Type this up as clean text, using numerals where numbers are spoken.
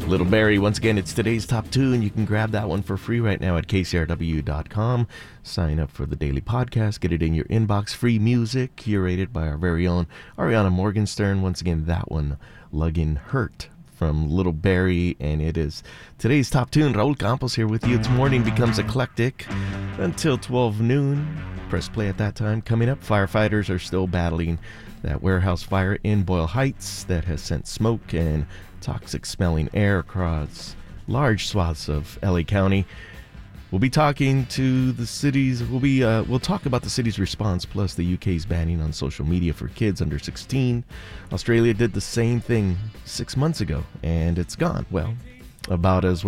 Little Barry, once again, it's today's top tune. You can grab that one for free right now at kcrw.com. Sign up for the daily podcast. Get it in your inbox. Free music curated by our very own Ariana Morgenstern. Once again, that one, Luggin' Hurt from Little Barry, and it is today's top tune. Raul Campos here with you. It's Morning Becomes Eclectic until 12 noon. Press play at that time. Coming up, firefighters are still battling that warehouse fire in Boyle Heights that has sent smoke and toxic smelling air across large swaths of LA County. We'll be talking to the cities. We'll talk about the city's response, plus the UK's banning on social media for kids under 16. Australia did the same thing 6 months ago, and it's gone. Well, about as